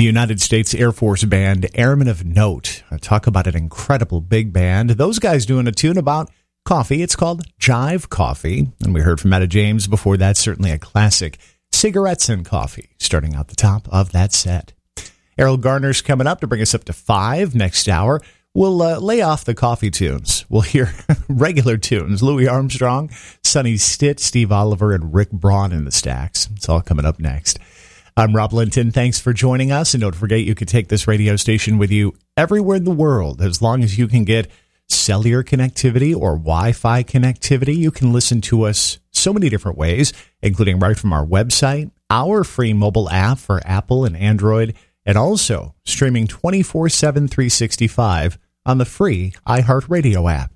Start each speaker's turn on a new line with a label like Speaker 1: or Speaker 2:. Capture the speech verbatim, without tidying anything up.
Speaker 1: United States Air Force Band, Airmen of Note. I talk about an incredible big band. Those guys doing a tune about coffee. It's called Jive Coffee. And we heard from Etta James before that, certainly a classic, Cigarettes and Coffee, starting out the top of that set. Errol Garner's coming up to bring us up to five next hour. We'll uh, lay off the coffee tunes. We'll hear regular tunes. Louis Armstrong, Sonny Stitt, Steve Oliver, and Rick Braun in the stacks. It's all coming up next. I'm Rob Linton. Thanks for joining us. And don't forget, you can take this radio station with you everywhere in the world. As long as you can get cellular connectivity or Wi-Fi connectivity, you can listen to us so many different ways, including right from our website, our free mobile app for Apple and Android, and also streaming twenty-four seven, three sixty-five on the free iHeartRadio app.